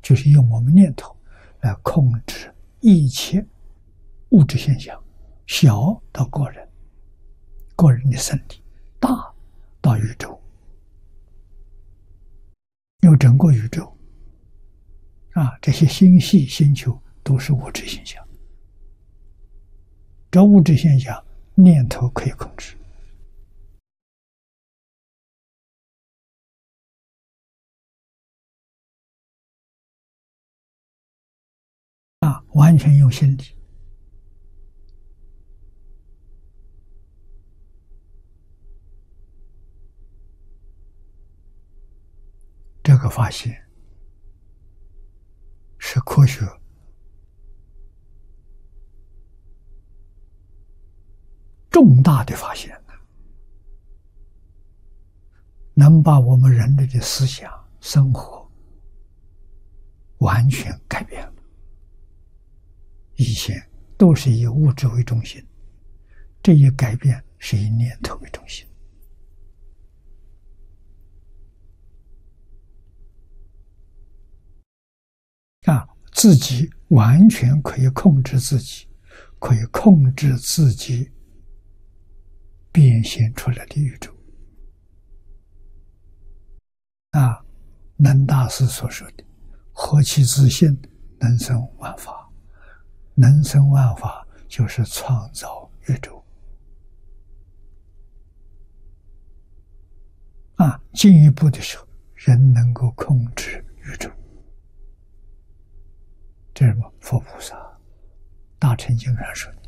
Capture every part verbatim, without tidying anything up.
就是用我们念头来控制一切物质现象，小到个人，个人的身体，大到宇宙，因为整个宇宙啊，这些星系星球都是物质现象，这物质现象念头可以控制。啊，完全用心理。这个发现是科学重大的发现，能把我们人类的思想、生活完全改变了。以前都是以物质为中心，这一改变是以念头为中心。啊，自己完全可以控制自己，可以控制自己变现出来的宇宙。啊，能大师所说的“何其自性，能生万法”。能生万法就是创造宇宙。啊，进一步的时候，人能够控制宇宙。这是什么？佛菩萨大乘经上说的，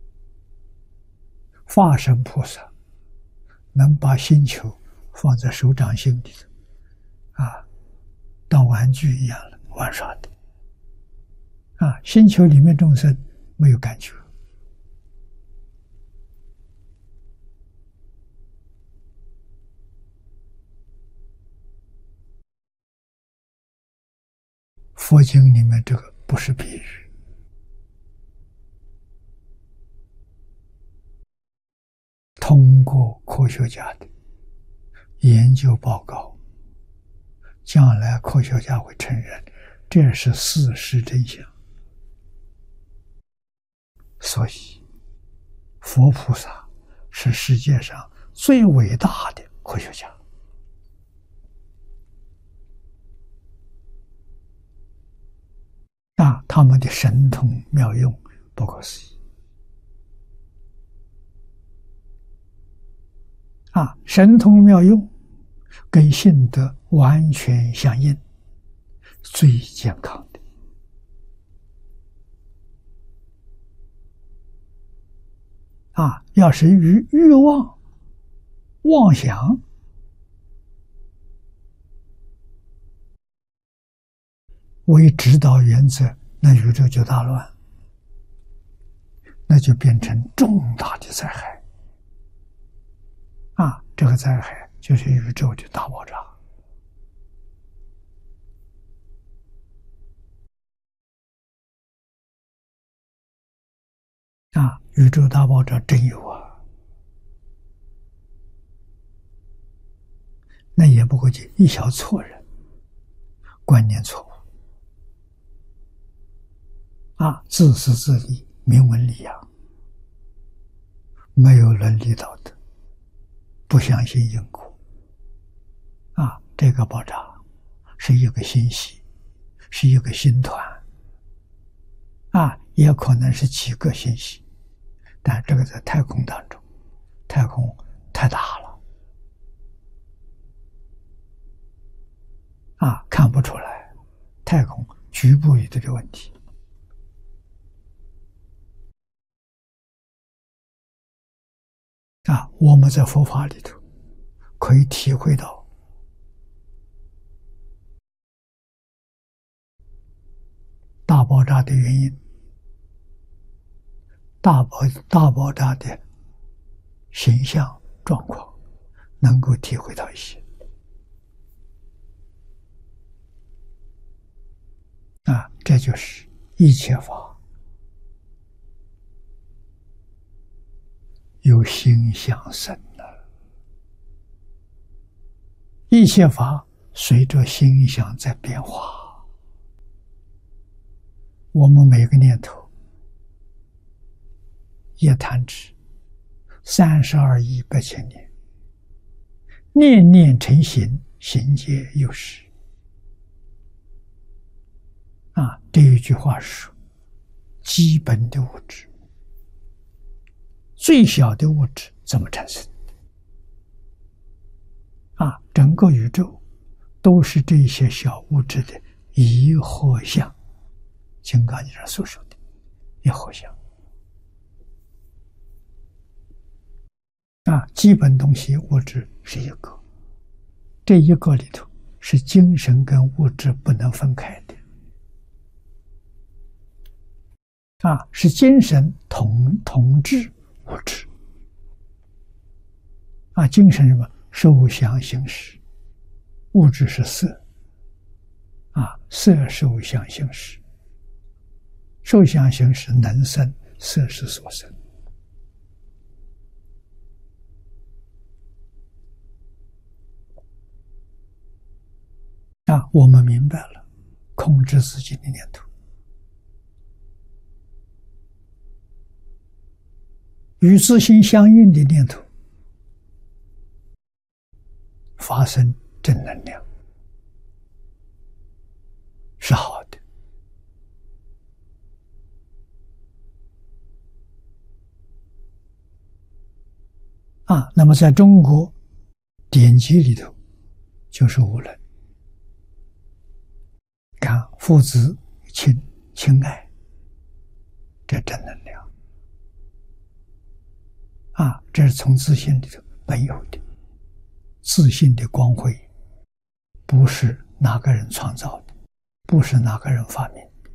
化身菩萨能把星球放在手掌心里头，啊，当玩具一样的玩耍的。啊，星球里面众生没有感觉，佛经里面这个不是比喻，通过科学家的研究报告，将来科学家会承认这是事实真相。所以佛菩萨是世界上最伟大的科学家。啊，他们的神通妙用不可思议。啊，神通妙用跟性德完全相应，最健康的。啊，要是欲欲望、妄想为指导原则，那宇宙就大乱，那就变成重大的灾害。啊，这个灾害就是宇宙的大爆炸。啊，宇宙大爆炸真有啊！那也不过就一小撮人观念错误，啊，自私自利、名闻利养，没有伦理道德，不相信因果。啊，这个爆炸是一个星系，是一个星团，啊，也可能是几个星系，但这个在太空当中，太空太大了，啊，看不出来太空局部里的这个问题。啊，我们在佛法里头可以体会到大爆炸的原因，大爆大爆炸的形象状况，能够体会到一些。啊，这就是一切法由心想生的，一切法随着心想在变化。 我们每个念头也弹指三十二亿八千年，念念成形，形皆有时。啊，这一句话是说，基本的物质，最小的物质怎么产生？啊，整个宇宙都是这些小物质的一合相，《金刚经》上所说的一合相。啊，基本东西物质是一个，这一个里头是精神跟物质不能分开的。啊，是精神统统治物质。啊，精神什么？受想行识，物质是色。啊，色受想行识，受想行识能生，色是所生。啊，我们明白了，控制自己的念头，与自心相应的念头发生正能量，是好的。啊，那么在中国典籍里头就是无论，看父子亲亲爱，这正能量。啊，这是从自信里头本有的，自信的光辉，不是哪个人创造的，不是哪个人发明的。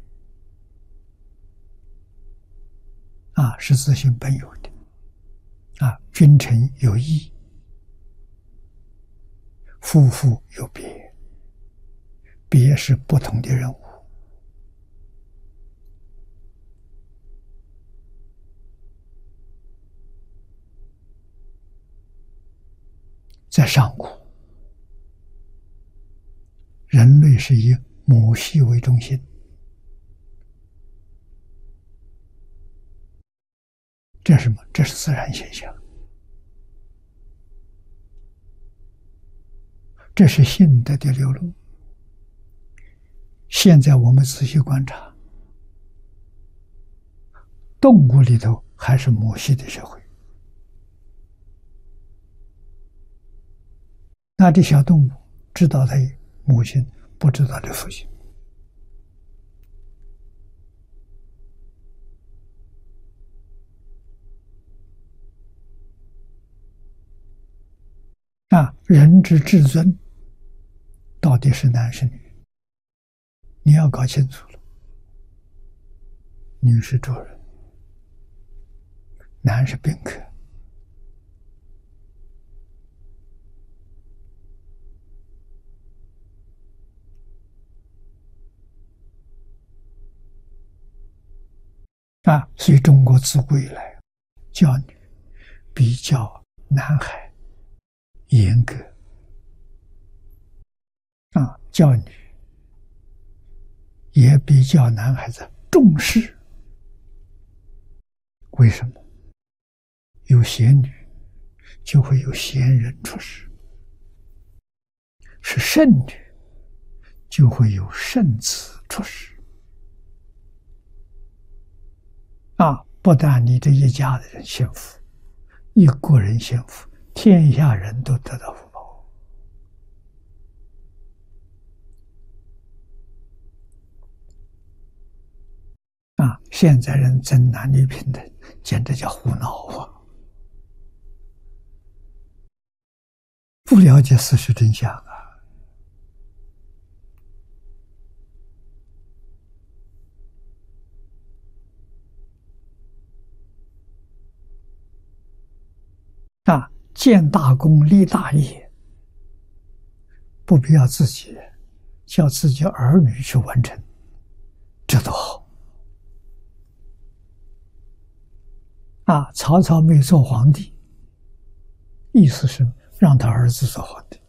啊，是自信本有的。啊，君臣有义，夫妇有别，别是不同的人物。在上古，人类是以母系为中心，这是什么？这是自然现象，这是性德的流露。现在我们仔细观察，动物里头还是母系的社会，那这小动物知道它母亲，不知道它父亲。啊，人之至尊到底是男是女？你要搞清楚了。女是主人，男是宾客。啊，所以中国自古以来教女比较男孩严格。啊，教女也比较男孩子重视。为什么？有贤女就会有贤人出世，是圣女就会有圣子出世。啊，不但你这一家的人幸福，一国人幸福，天下人都得到福报。啊，现在人争男女平等，简直叫胡闹啊！不了解事实真相啊！啊，建大功立大业，不必要自己，叫自己儿女去完成，这多好！啊，曹操没做皇帝，意思是让他儿子做皇帝。